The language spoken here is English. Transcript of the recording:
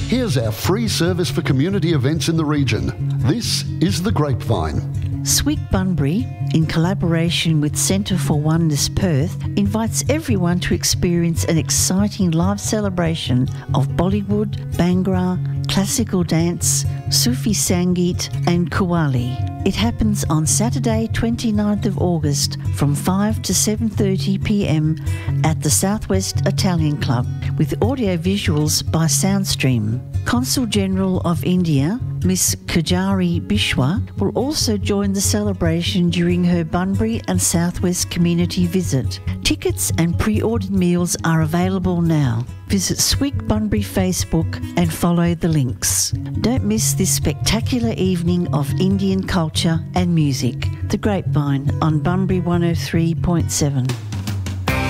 Here's our free service for community events in the region. This is The Grapevine. Sweek Bunbury, in collaboration with Centre for Oneness Perth, invites everyone to experience an exciting live celebration of Bollywood, Bhangra, classical dance, Sufi Sangeet and Qawwali. It happens on Saturday 29th of August from 5 to 7:30 p.m. at the Southwest Italian Club with audio visuals by Soundstream. Consul General of India, Miss Kajari Bishwa, will also join the celebration during her Bunbury and Southwest community visit. Tickets and pre-ordered meals are available now. Visit Sweek Bunbury Facebook and follow the links. Don't miss this spectacular evening of Indian culture and music. The Grapevine on Bunbury 103.7.